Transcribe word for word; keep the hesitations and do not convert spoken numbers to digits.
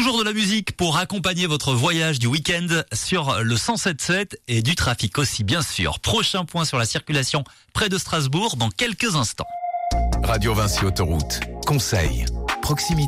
Toujours de la musique pour accompagner votre voyage du week-end sur le cent sept sept et du trafic aussi, bien sûr. Prochain point sur la circulation près de Strasbourg dans quelques instants. Radio Vinci Autoroute. Conseil. Proximité.